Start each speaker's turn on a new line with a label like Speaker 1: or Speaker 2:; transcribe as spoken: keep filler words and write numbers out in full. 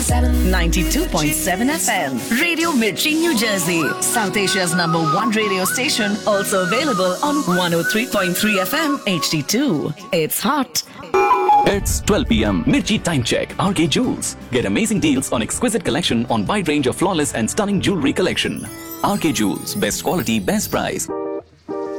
Speaker 1: ninety-two point seven F M. Radio Mirchi, New Jersey. South Asia's number one radio station. Also available on one oh three point three F M H D two. It's hot.
Speaker 2: It's twelve p m. Mirchi Time Check. R K Jewels. Get amazing deals on exquisite collection on wide range of flawless and stunning jewelry collection. R K Jewels. Best quality, best price.